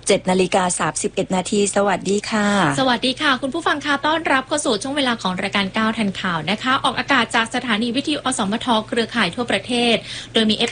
7:31 นาทีสวัสดีค่ะสวัสดีค่ะคุณผู้ฟังค่ะต้อนรับเข้าสู่ช่วงเวลาของรายการ9ทันข่าวนะคะออกอากาศจากสถานีวิทยุอสมทเครือข่ายทั่วประเทศโดยมี